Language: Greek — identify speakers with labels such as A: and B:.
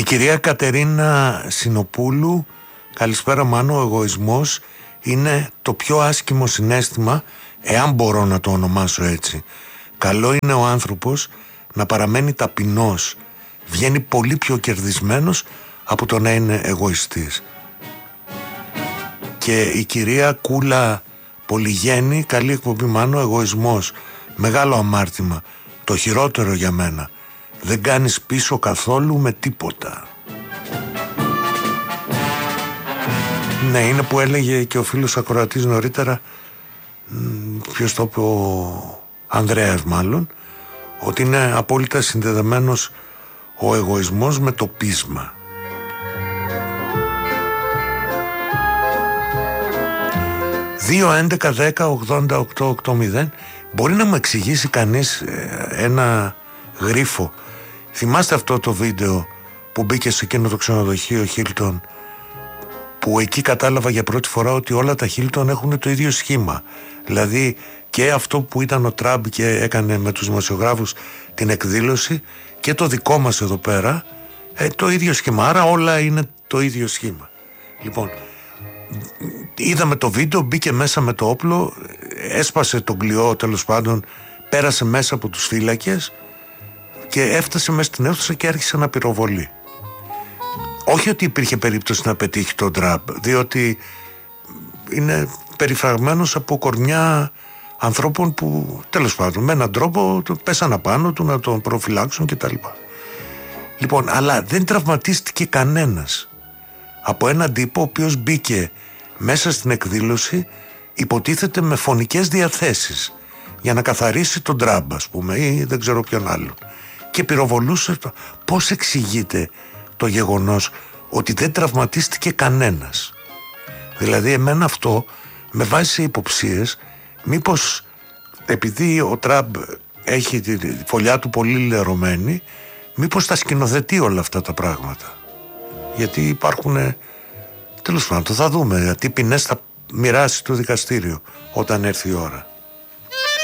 A: κυρία Κατερίνα Συνοπούλου, καλησπέρα Μάνο, ο εγωισμός είναι το πιο άσχημο συναίσθημα, εάν μπορώ να το ονομάσω έτσι. Καλό είναι ο άνθρωπος να παραμένει ταπεινός, βγαίνει πολύ πιο κερδισμένος από το να είναι εγωιστής. Και η κυρία Κούλα Πολυγέννη, καλή εκπομπή Μάνο, εγωισμός, μεγάλο αμάρτημα, το χειρότερο για μένα. Δεν κάνεις πίσω καθόλου με τίποτα. Ναι, είναι που έλεγε και ο φίλος ακροατής νωρίτερα, ποιος το είπε, ο Ανδρέας μάλλον, ότι είναι απόλυτα συνδεδεμένος ο εγωισμός με το πείσμα. 2-11-10-88-80. Μπορεί να μου εξηγήσει κανείς ένα γρίφο? Θυμάστε αυτό το βίντεο που μπήκε σε εκείνο το ξενοδοχείο Χίλτον, που εκεί κατάλαβα για πρώτη φορά ότι όλα τα Χίλτον έχουν το ίδιο σχήμα. Δηλαδή και αυτό που ήταν ο Τραμπ και έκανε με τους δημοσιογράφους την εκδήλωση, και το δικό μας εδώ πέρα, το ίδιο σχήμα. Άρα όλα είναι το ίδιο σχήμα. Λοιπόν, είδαμε το βίντεο, μπήκε μέσα με το όπλο, έσπασε τον κλειό, τέλος πάντων, πέρασε μέσα από τους φύλακες και έφτασε μέσα στην αίθουσα και άρχισε να πυροβολεί. Όχι ότι υπήρχε περίπτωση να πετύχει τον Τραμπ, διότι είναι περιφραγμένος από κορμιά ανθρώπων που, τέλος πάντων, με έναν τρόπο πέσαν απάνω του να τον προφυλάξουν κτλ. Λοιπόν, αλλά δεν τραυματίστηκε κανένας από έναν τύπο ο οποίος μπήκε μέσα στην εκδήλωση, υποτίθεται με φωνικές διαθέσεις, για να καθαρίσει τον Τραμπ, ας πούμε, ή δεν ξέρω ποιον άλλον, και πυροβολούσε. Πώς εξηγείται το γεγονός ότι δεν τραυματίστηκε κανένας? Δηλαδή εμένα αυτό με βάζει σε υποψίες, μήπως επειδή ο Τραμπ έχει τη φωλιά του πολύ λερωμένη, μήπως τα σκηνοθετεί όλα αυτά τα πράγματα? Γιατί υπάρχουν, τέλος πάντων, θα δούμε τι ποινές θα μοιράσει το δικαστήριο όταν έρθει η ώρα.